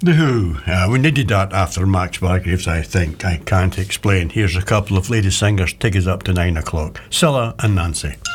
The Who. We needed that after Max Bargraves, I think. I can't explain. Here's a couple of lady singers. Take us up to 9 o'clock. Scylla and Nancy.